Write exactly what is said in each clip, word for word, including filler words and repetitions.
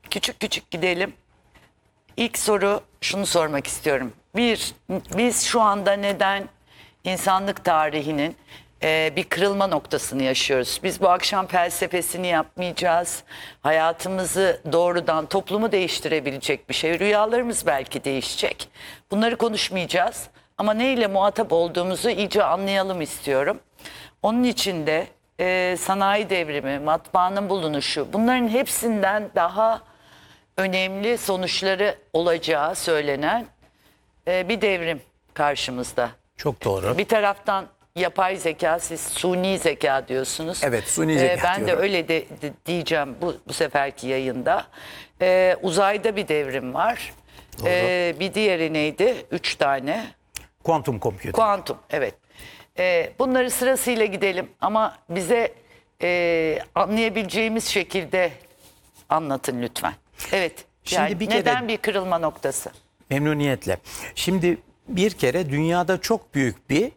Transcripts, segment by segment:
küçük küçük gidelim. İlk soru şunu sormak istiyorum. Bir, biz şu anda neden insanlık tarihinin e, bir kırılma noktasını yaşıyoruz? Biz bu akşam felsefesini yapmayacağız. Hayatımızı doğrudan, toplumu değiştirebilecek bir şey. Rüyalarımız belki değişecek. Bunları konuşmayacağız. Ama neyle muhatap olduğumuzu iyice anlayalım istiyorum. Onun için de e, sanayi devrimi, matbaanın bulunuşu, bunların hepsinden daha önemli sonuçları olacağı söylenen e, bir devrim karşımızda. Çok doğru. Bir taraftan yapay zeka, siz suni zeka diyorsunuz. Evet, suni zeka E, ben diyorum. de öyle de, de- diyeceğim bu, bu seferki yayında. E, uzayda bir devrim var. E, bir diğeri neydi? Üç tane. Quantum computing. Kuantum, evet. Ee, bunları sırasıyla gidelim ama bize e, anlayabileceğimiz şekilde anlatın lütfen. Evet. Şimdi Yani bir kere- neden bir kırılma noktası? Memnuniyetle. Şimdi bir kere dünyada çok büyük bir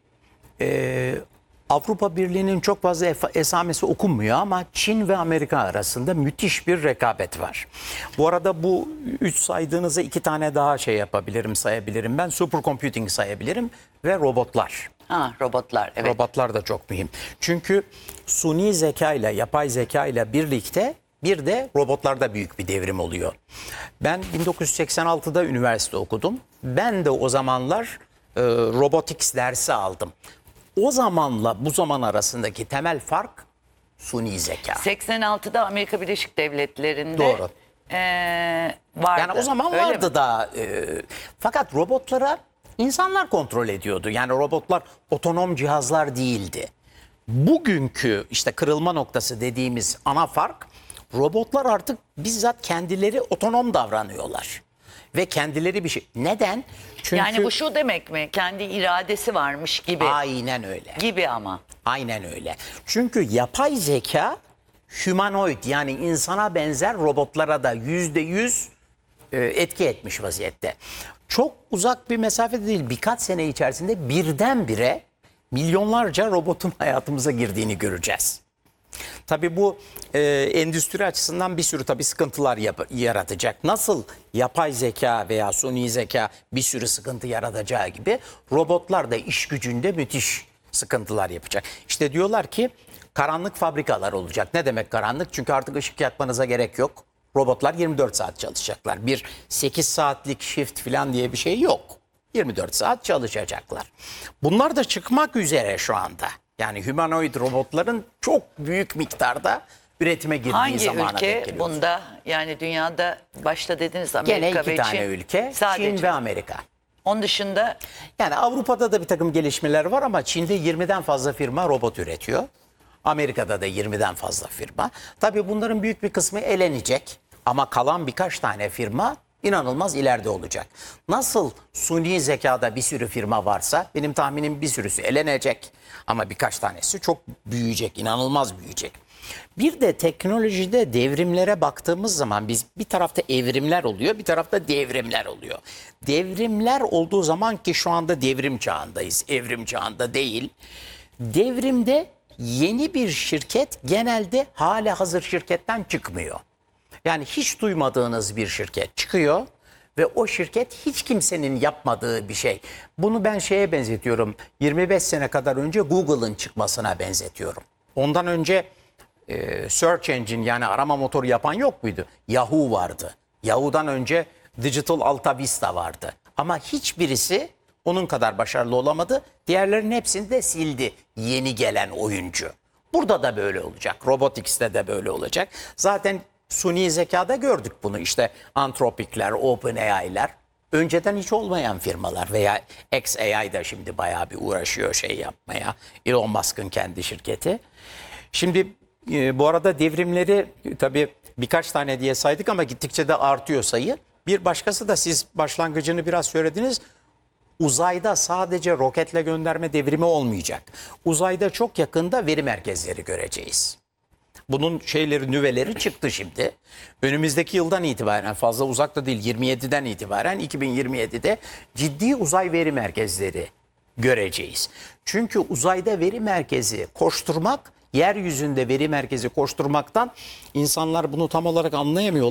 e, Avrupa Birliği'nin çok fazla efa- esamesi okunmuyor ama Çin ve Amerika arasında müthiş bir rekabet var. Bu arada bu üç saydığınızda iki tane daha şey yapabilirim, sayabilirim. Ben supercomputing sayabilirim ve robotlar. Ha, robotlar, evet. Robotlar da çok mühim. Çünkü suni zeka ile yapay zeka ile birlikte bir de robotlarda büyük bir devrim oluyor. Ben bin dokuz yüz seksen altıda üniversite okudum. Ben de o zamanlar e, robotics dersi aldım. O zamanla bu zaman arasındaki temel fark suni zeka. seksen altıda Amerika Birleşik Devletleri'nde Doğru. e, vardı. Yani o zaman Öyle vardı mi? da e, fakat robotlara insanlar kontrol ediyordu. Yani robotlar otonom cihazlar değildi. Bugünkü işte kırılma noktası dediğimiz ana fark, robotlar artık bizzat kendileri otonom davranıyorlar. Ve kendileri bir şey. Neden? Çünkü Yani bu şu demek mi? Kendi iradesi varmış gibi. aynen öyle. Gibi ama. Aynen öyle. Çünkü yapay zeka humanoid yani insana benzer robotlara da yüzde yüz e, etki etmiş vaziyette. Çok uzak bir mesafede değil, birkaç sene içerisinde birdenbire milyonlarca robotun hayatımıza girdiğini göreceğiz. Tabii bu e, endüstri açısından bir sürü tabii sıkıntılar yap- yaratacak. Nasıl yapay zeka veya suni zeka bir sürü sıkıntı yaratacağı gibi robotlar da iş gücünde müthiş sıkıntılar yapacak. İşte diyorlar ki karanlık fabrikalar olacak. Ne demek karanlık? Çünkü artık ışık yakmanıza gerek yok. Robotlar yirmi dört saat çalışacaklar. Bir sekiz saatlik shift falan diye bir şey yok. yirmi dört saat çalışacaklar. Bunlar da çıkmak üzere şu anda. Yani humanoid robotların çok büyük miktarda üretime girdiği Hangi zamana denk ülke geliyoruz. bunda? Yani dünyada başta dediniz Amerika Gene iki ve tane Çin. ülke, Sadece. Çin ve Amerika. Onun dışında Yani Avrupa'da da bir takım gelişmeler var ama Çin'de yirmiden fazla firma robot üretiyor. Amerika'da da yirmiden fazla firma. Tabii bunların büyük bir kısmı elenecek ama kalan birkaç tane firma inanılmaz ileride olacak. Nasıl suni zekada bir sürü firma varsa benim tahminim bir sürüsü elenecek ama birkaç tanesi çok büyüyecek, inanılmaz büyüyecek. Bir de teknolojide devrimlere baktığımız zaman biz bir tarafta evrimler oluyor, bir tarafta devrimler oluyor. Devrimler olduğu zaman ki şu anda devrim çağındayız, evrim çağında değil. Devrimde yeni bir şirket genelde hali hazır şirketten çıkmıyor. Yani hiç duymadığınız bir şirket çıkıyor ve o şirket hiç kimsenin yapmadığı bir şey. Bunu ben şeye benzetiyorum. yirmi beş sene kadar önce Google'ın çıkmasına benzetiyorum. Ondan önce e, search engine yani arama motoru yapan yok muydu? Yahoo vardı. Yahoo'dan önce Digital Alta Vista vardı. Ama hiçbirisi onun kadar başarılı olamadı. Diğerlerinin hepsini de sildi yeni gelen oyuncu. Burada da böyle olacak. Robotics'te de böyle olacak. Zaten suni zekada gördük bunu. İşte Anthropic'ler, OpenAI'ler önceden hiç olmayan firmalar veya xAI da şimdi bayağı bir uğraşıyor şey yapmaya. Elon Musk'ın kendi şirketi. Şimdi e, bu arada devrimleri e, tabii birkaç tane diye saydık ama gittikçe de artıyor sayı. Bir başkası da siz başlangıcını biraz söylediniz. Uzayda sadece roketle gönderme devrimi olmayacak. Uzayda çok yakında veri merkezleri göreceğiz. Bunun şeyleri, nüveleri çıktı şimdi. Önümüzdeki yıldan itibaren fazla uzakta değil yirmi yediden itibaren iki bin yirmi yedide ciddi uzay veri merkezleri göreceğiz. Çünkü uzayda veri merkezi koşturmak, yeryüzünde veri merkezi koşturmaktan insanlar bunu tam olarak anlayamıyorlar.